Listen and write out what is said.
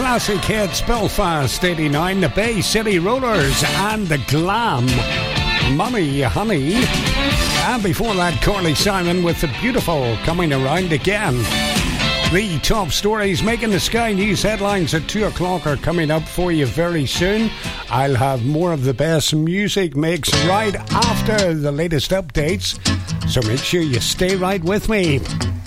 classic hits, Belfast 89, the Bay City Rollers and the Glam, Money Honey. And before that, Carly Simon with The Beautiful, Coming Around Again. The top stories making the Sky News headlines at 2 o'clock are coming up for you very soon. I'll have more of the best music mix right after the latest updates, so make sure you stay right with me.